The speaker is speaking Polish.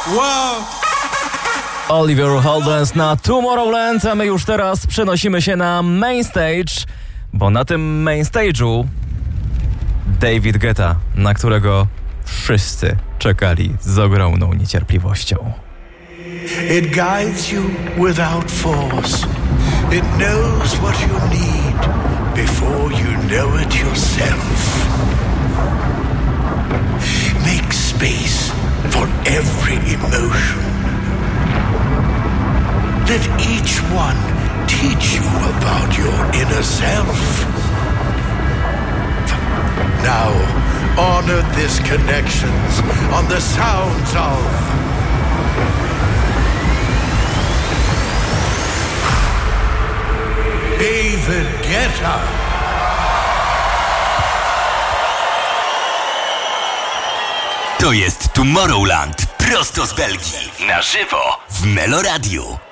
Wow! Oliver Heldens na Tomorrowland, a my już teraz przenosimy się na main stage, bo na tym main stage'u David Guetta, na którego wszyscy czekali z ogromną niecierpliwością. It guides you without force. It knows what you need before you know it yourself. Make space for every emotion. Let each one teach you about your inner self. Now, honor these connections on the sounds of David Guetta. To jest Tomorrowland prosto z Belgii. Na żywo w Meloradiu.